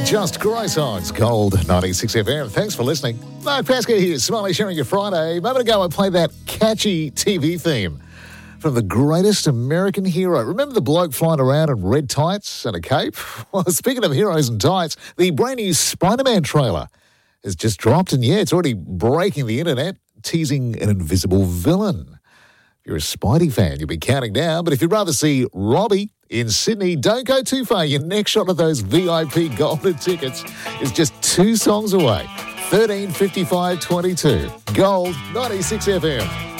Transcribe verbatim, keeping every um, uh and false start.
Just Cry Songs, Gold ninety-six F M. Thanks for listening. Mark Pascoe here, Smiley sharing your Friday. A moment ago, I played that catchy T V theme from the greatest American hero. Remember the bloke flying around in red tights and a cape? Well, speaking of heroes and tights, the brand new Spider-Man trailer has just dropped, and yeah, it's already breaking the internet, teasing an invisible villain. If you're a Spidey fan, you'll be counting down, but if you'd rather see Robbie in Sydney, don't go too far. Your next shot of those V I P golden tickets is just two songs away. thirteen fifty-five twenty-two. Gold ninety-six F M.